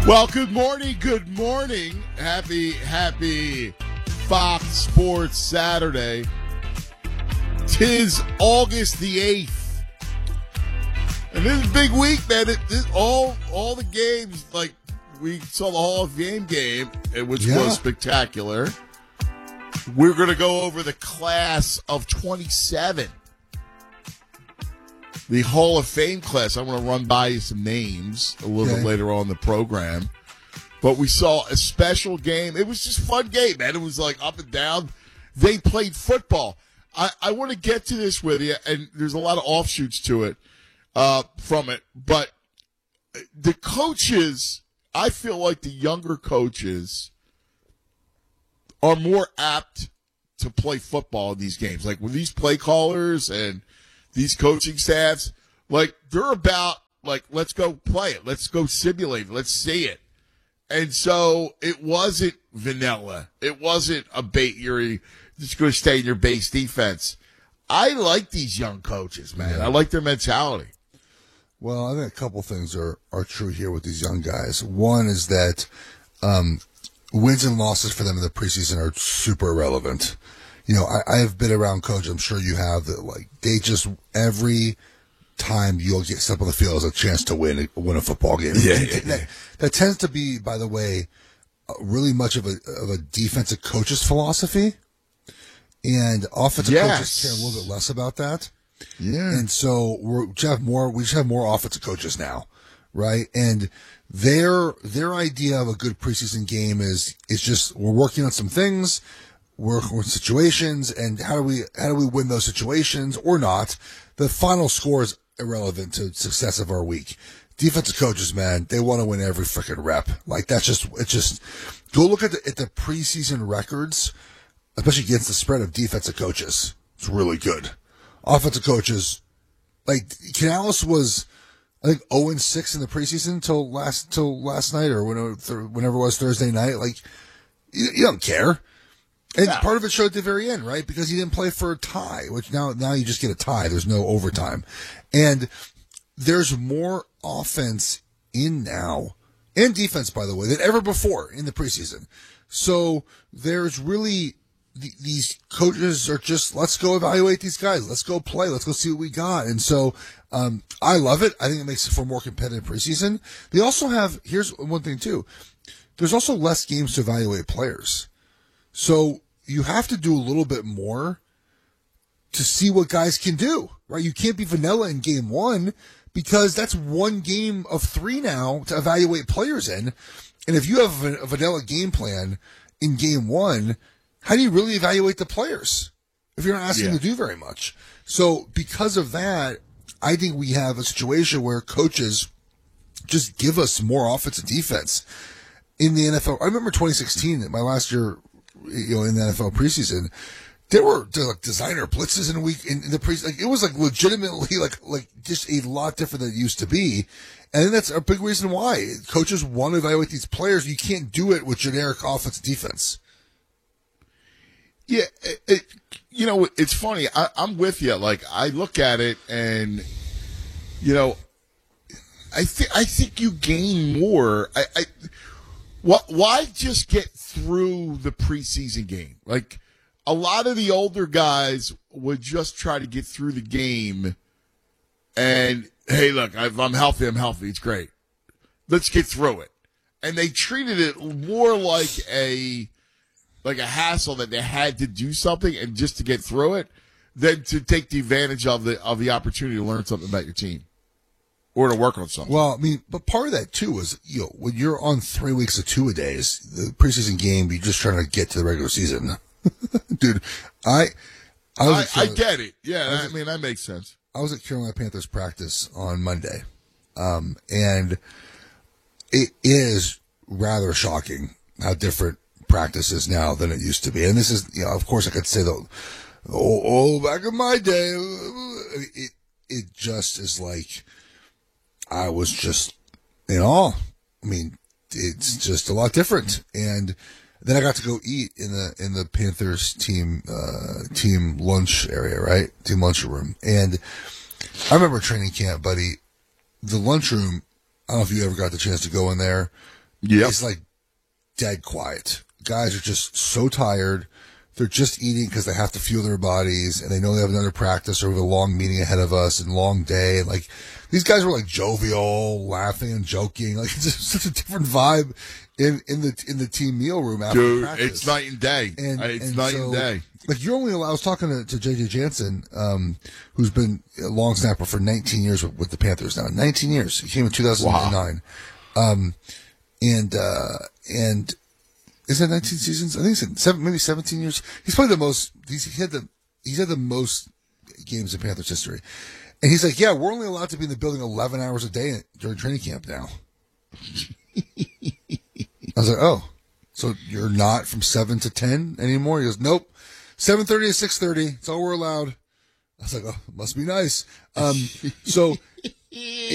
Well, good morning. Happy Fox Sports Saturday. 'Tis August the 8th. And this is a big week, man. All the games, like we saw the Hall of Fame game, which was spectacular. We're going to go over the class of 27. The Hall of Fame class. I want to run by you some names a little bit later on in the program. But we saw a special game. It was just a fun game, man. It was like up and down. They played football. I want to get to this with you, and there's a lot of offshoots to it from it. But the coaches, I feel like the younger coaches are more apt to play football in these games. Like with these play callers and these coaching staffs, like they're about like, let's go play it. Let's go simulate it. Let's see it. And so it wasn't vanilla. It wasn't a bait. You're just going to stay in your base defense. I like these young coaches, man. I like their mentality. Well, I think a couple things are true here with these young guys. One is that wins and losses for them in the preseason are super irrelevant. You know, I have been around coaches, I'm sure you have, that like they just every time you'll get step on the field as a chance to win a football game. That tends to be, by the way, really much of a defensive coach's philosophy, and offensive coaches care a little bit less about that. Yeah, and so we just have more offensive coaches now, right? And their idea of a good preseason game is just we're working on some things. Work with situations, and how do we win those situations or not? The final score is irrelevant to success of our week. Defensive coaches, man, they want to win every freaking rep. Like it's just go look at the preseason records, especially against the spread of defensive coaches. It's really good. Offensive coaches, like Canales was, I think 0-6 in the preseason till last night or whenever it was Thursday night. Like you don't care. And part of it showed at the very end, right? Because he didn't play for a tie, which now you just get a tie. There's no overtime. And there's more offense in now, and defense, by the way, than ever before in the preseason. So there's really, these coaches are just, let's go evaluate these guys. Let's go play. Let's go see what we got. And so I love it. I think it makes it for a more competitive preseason. They also have, here's one thing too, there's also less games to evaluate players. So you have to do a little bit more to see what guys can do, right? You can't be vanilla in game one because that's one game of 3 now to evaluate players in. And if you have a vanilla game plan in game one, how do you really evaluate the players if you're not asking them to do very much? So because of that, I think we have a situation where coaches just give us more offense and defense in the NFL. I remember 2016, my last year, in the NFL preseason, there were like designer blitzes in a week in the preseason. Like, it was like legitimately like just a lot different than it used to be. And then that's a big reason why coaches want to evaluate these players. You can't do it with generic offense and defense. Yeah. It's funny. I'm with you. Like, I look at it and, I think you gain more. Why just get through the preseason game? Like, a lot of the older guys would just try to get through the game and, hey, look, I'm healthy. It's great. Let's get through it. And they treated it more like a hassle that they had to do something and just to get through it than to take the advantage of the opportunity to learn something about your team. Or to work on something. Well, I mean, but part of that too is, when you're on 3 weeks of two-a-days, the preseason game, you're just trying to get to the regular season. Dude, I get it. Yeah, that makes sense. I was at Carolina Panthers practice on Monday, and it is rather shocking how different practice is now than it used to be. And this is, of course, I could say back in my day, it just is like, I was just in awe. I mean, it's just a lot different. And then I got to go eat in the Panthers team lunch area, right? Team lunchroom. And I remember training camp, buddy. The lunchroom, I don't know if you ever got the chance to go in there. is like dead quiet. Guys are just so tired. They're just eating because they have to fuel their bodies, and they know they have another practice or we have a long meeting ahead of us and long day. And like these guys were like jovial, laughing and joking. Like it's just such a different vibe in the team meal room after practice. It's night and day. It's night and day. Like you're only allowed. I was talking to JJ Jansen, who's been a long snapper for 19 years with the Panthers now. 19 years. He came in 2009. Wow. And is that 19 seasons? I think it's maybe 17 years. He's played the most. He's had the most games in Panthers history. And he's like, yeah, we're only allowed to be in the building 11 hours a day during training camp now. I was like, oh, so you're not from 7 to 10 anymore? He goes, nope, 7:30 to 6:30. It's all we're allowed. I was like, oh, must be nice. So